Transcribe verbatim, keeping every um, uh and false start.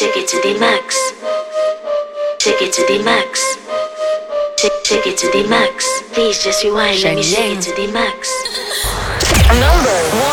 Take it to the max. Take it to the max. Take, take it to the max. Please just rewind. Let me shake it to the max. Number one.